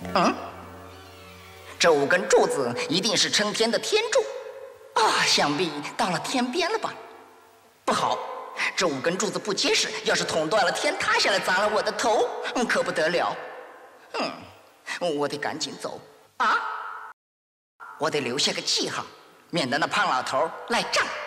嗯，这5根柱子一定是撑天的天柱啊，想必到了天边了吧？不好，这5根柱子不结实，要是捅断了，天塌下来砸了我的头，可不得了。我得赶紧走啊！我得留下个记号，免得那胖老头赖账。